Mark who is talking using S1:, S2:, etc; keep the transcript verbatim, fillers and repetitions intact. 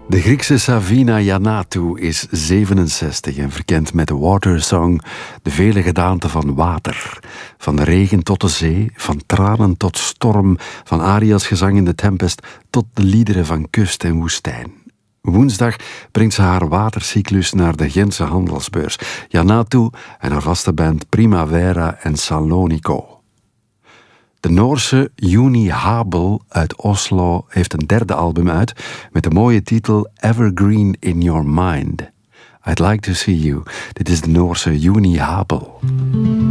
S1: De Griekse Savina Giannatou is zevenenzestig en verkent met de Water Song de vele gedaanten van water. Van de regen tot de zee, van tranen tot storm, van Arias gezang in de Tempest tot de liederen van kust en woestijn. Woensdag brengt ze haar watercyclus naar de Gentse handelsbeurs. Giannatou en haar vaste band Primavera en Salonico. De Noorse Juni Habel uit Oslo heeft een derde album uit met de mooie titel Evergreen in Your Mind. I'd like to see you. Dit is de Noorse Juni Habel.